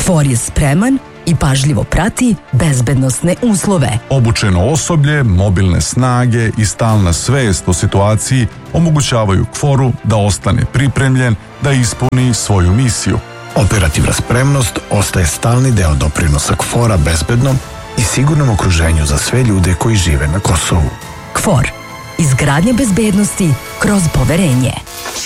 KFOR je spreman i pažljivo prati bezbednosne uslove. Obučeno osoblje, mobilne snage i stalna svest o situaciji omogućavaju KFOR-u da ostane pripremljen da ispuni svoju misiju. Operativna spremnost ostaje stalni deo doprinosa KFOR-a bezbednom i sigurnom okruženju za sve ljude koji žive na Kosovu. KFOR. Izgradnja bezbednosti kroz poverenje.